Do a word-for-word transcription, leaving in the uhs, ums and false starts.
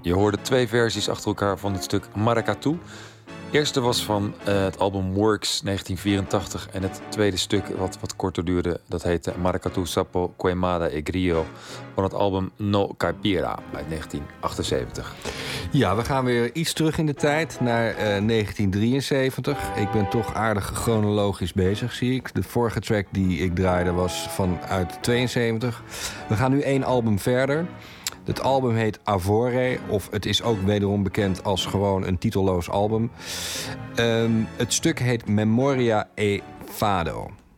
Je hoorde twee versies achter elkaar van het stuk Maracatu. De eerste was van uh, het album Works negentien vierentachtig. En het tweede stuk, wat wat korter duurde, dat heette Maracatu Sapo Queimada e Grillo van het album No Caipira uit negentien achtenzeventig. Ja, we gaan weer iets terug in de tijd, naar uh, negentien drieënzeventig. Ik ben toch aardig chronologisch bezig, zie ik. De vorige track die ik draaide was vanuit tweeënzeventig. We gaan nu één album verder. Het album heet Avore, of het is ook wederom bekend als gewoon een titelloos album. Um, het stuk heet Memoria e Fado.